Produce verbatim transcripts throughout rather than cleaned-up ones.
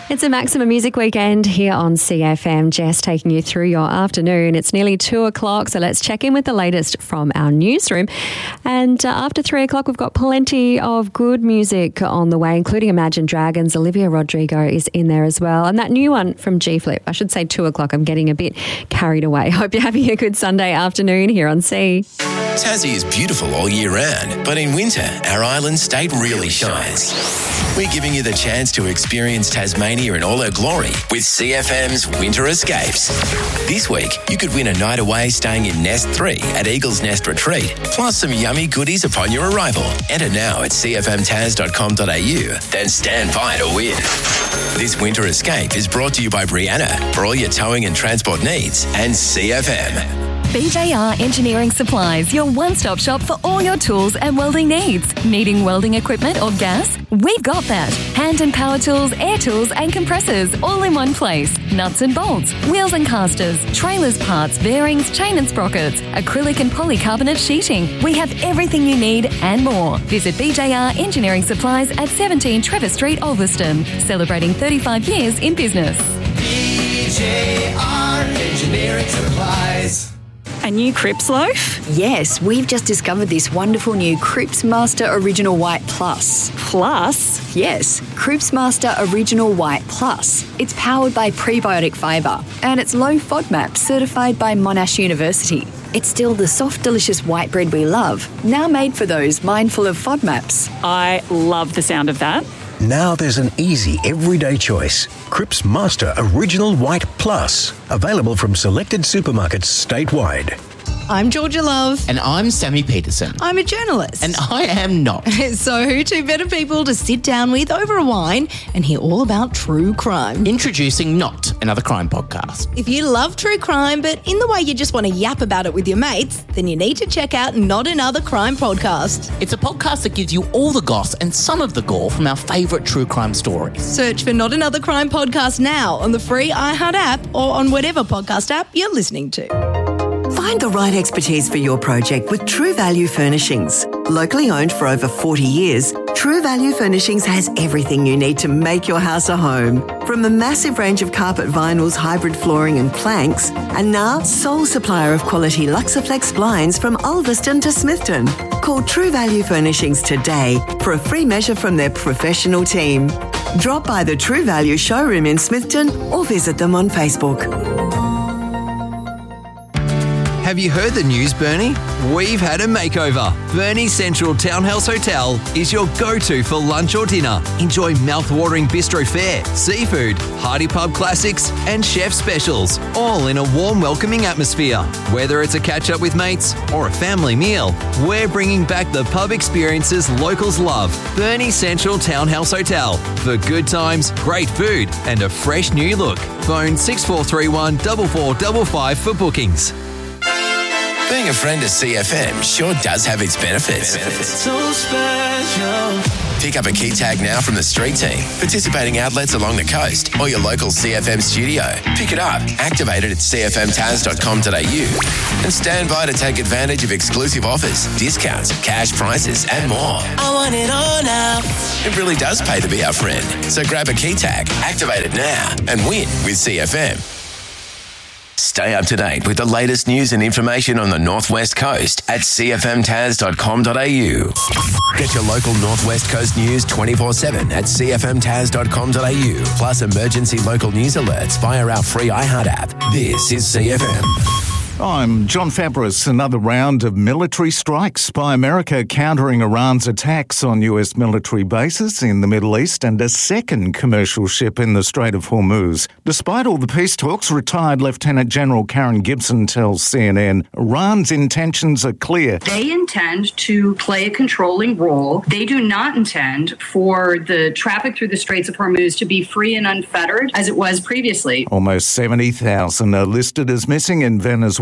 It's a Maximum Music Weekend here on C F M. Jess taking you through your afternoon. It's nearly two o'clock, so let's check in with the latest from our newsroom. And uh, after three o'clock, we've got plenty of good music on the way, including Imagine Dragons. Olivia Rodrigo is in there as well. And that new one from G Flip. I should say two o'clock. I'm getting a bit carried away. Hope you're having a good Sunday afternoon here on C. Tassie is beautiful all year round, but in winter, our island state really shines. We're giving you the chance to experience Tasmania in all her glory with C F M's Winter Escapes. This week, you could win a night away staying in Nest three at Eagle's Nest Retreat, plus some yummy goodies upon your arrival. Enter now at c f m tas dot com dot a u, then stand by to win. This Winter Escape is brought to you by Brianna for all your towing and transport needs and C F M. B J R Engineering Supplies, your one-stop shop for all your tools and welding needs. Needing welding equipment or gas? We've got that. Hand and power tools, air tools and compressors, all in one place. Nuts and bolts, wheels and casters, trailers parts, bearings, chain and sprockets, acrylic and polycarbonate sheeting. We have everything you need and more. Visit B J R Engineering Supplies at seventeen Trevor Street, Ulverston, celebrating thirty-five years in business. B J R Engineering Supplies. A new Cripps loaf? Yes, we've just discovered this wonderful new Cripps Master Original White Plus. Plus? Yes, Cripps Master Original White Plus. It's powered by prebiotic fibre and it's low FODMAP certified by Monash University. It's still the soft, delicious white bread we love, now made for those mindful of FODMAPs. I love the sound of that. Now there's an easy, everyday choice. Cripps Master Original White Plus. Available from selected supermarkets statewide. I'm Georgia Love. And I'm Sammy Peterson. I'm a journalist. And I am not. So who two better people to sit down with over a wine and hear all about true crime? Introducing Not Another Crime Podcast. If you love true crime, but in the way you just want to yap about it with your mates, then you need to check out Not Another Crime Podcast. It's a podcast that gives you all the goss and some of the gore from our favourite true crime stories. Search for Not Another Crime Podcast now on the free iHeart app or on whatever podcast app you're listening to. Find the right expertise for your project with True Value Furnishings. Locally owned for over forty years, True Value Furnishings has everything you need to make your house a home. From a massive range of carpet vinyls, hybrid flooring and planks, and now sole supplier of quality Luxaflex blinds from Ulverston to Smithton. Call True Value Furnishings today for a free measure from their professional team. Drop by the True Value showroom in Smithton or visit them on Facebook. Have you heard the news, Bernie? We've had a makeover. Bernie Central Townhouse Hotel is your go-to for lunch or dinner. Enjoy mouth-watering bistro fare, seafood, hearty pub classics and chef specials, all in a warm, welcoming atmosphere. Whether it's a catch-up with mates or a family meal, we're bringing back the pub experiences locals love. Bernie Central Townhouse Hotel. For good times, great food and a fresh new look. Phone six four three one, four four five five for bookings. Being a friend of C F M sure does have its benefits. benefits. So special. Pick up a key tag now from the street team, participating outlets along the coast, or your local C F M studio. Pick it up, activate it at c f m tas dot com dot a u, and stand by to take advantage of exclusive offers, discounts, cash prices, and more. I want it all now. It really does pay to be our friend. So grab a key tag, activate it now, and win with C F M. Stay up to date with the latest news and information on the Northwest Coast at c f m tas dot com dot a u. Get your local Northwest Coast news twenty-four seven at c f m tas dot com dot a u, plus emergency local news alerts via our free iHeart app. This is C F M. I'm John Fabris. Another round of military strikes by America countering Iran's attacks on U S military bases in the Middle East and a second commercial ship in the Strait of Hormuz. Despite all the peace talks, retired Lieutenant General Karen Gibson tells C N N Iran's intentions are clear. They intend to play a controlling role. They do not intend for the traffic through the Straits of Hormuz to be free and unfettered as it was previously. Almost seventy thousand are listed as missing in Venezuela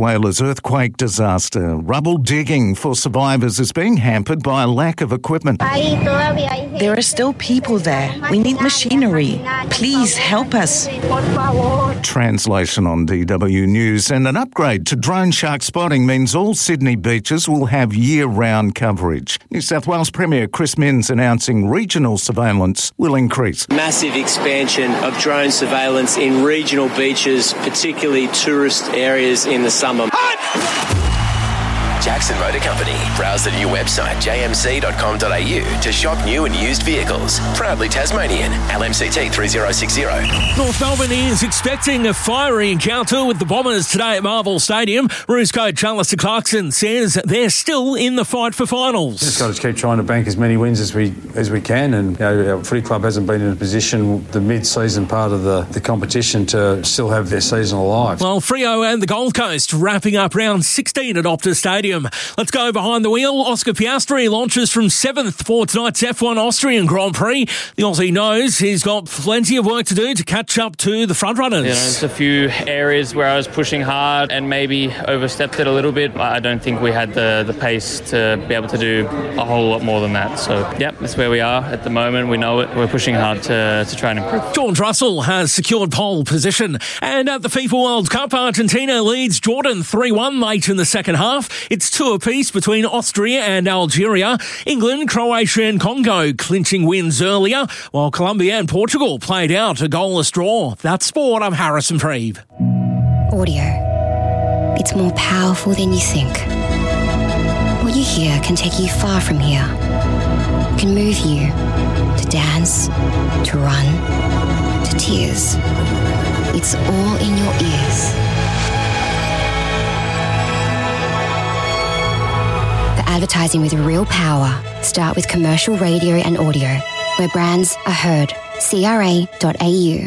Venezuela's earthquake disaster. Rubble digging for survivors is being hampered by a lack of equipment. There are still people there. We need machinery. Please help us. Translation on D W News. And an upgrade to drone shark spotting means all Sydney beaches will have year-round coverage. New South Wales Premier Chris Minns announcing regional surveillance will increase. Massive expansion of drone surveillance in regional beaches, particularly tourist areas in the summer. Jackson Motor Company. Browse the new website j m c dot com dot a u to shop new and used vehicles. Proudly Tasmanian. L M C T three zero six zero. North Melbourne is expecting a fiery encounter with the Bombers today at Marvel Stadium. Roos coach Alistair Clarkson says they're still in the fight for finals. Just got to keep trying to bank as many wins as we as we can, and you know, our footy club hasn't been in a position the mid-season part of the, the competition to still have their season alive. Well, Freo and the Gold Coast wrapping up round sixteen at Optus Stadium. Let's go behind the wheel. Oscar Piastri launches from seventh for tonight's F one Austrian Grand Prix. The Aussie knows he's got plenty of work to do to catch up to the front runners. You know, there's a few areas where I was pushing hard and maybe overstepped it a little bit. I don't think we had the, the pace to be able to do a whole lot more than that. So, yep, that's where we are at the moment. We know it. We're pushing hard to, to try and improve. George Russell has secured pole position. And at the FIFA World Cup, Argentina leads Jordan three one late in the second half. It's two apiece between Austria and Algeria. England, Croatia and Congo clinching wins earlier, while Colombia and Portugal played out a goalless draw. That's sport. I'm Harrison Preeve. Audio. It's more powerful than you think. What you hear can take you far from here. It can move you to dance, to run, to tears. It's all in your ears. Advertising with real power. Start with commercial radio and audio, where brands are heard. C R A dot A U.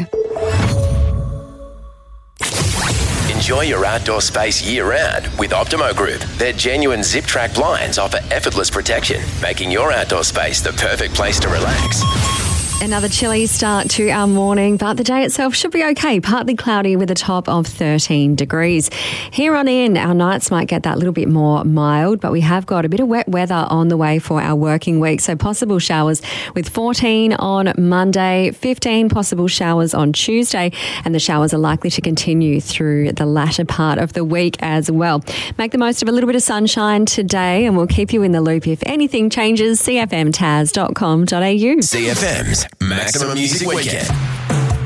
Enjoy your outdoor space year-round with Optimo Group. Their genuine zip-track blinds offer effortless protection, making your outdoor space the perfect place to relax. Another chilly start to our morning, but the day itself should be okay. Partly cloudy with a top of thirteen degrees. Here on in, our nights might get that little bit more mild, but we have got a bit of wet weather on the way for our working week. So possible showers with fourteen on Monday, fifteen possible showers on Tuesday, and the showers are likely to continue through the latter part of the week as well. Make the most of a little bit of sunshine today, and we'll keep you in the loop if anything changes. c f m taz dot com dot a u. C F M's Maximum Music Weekend.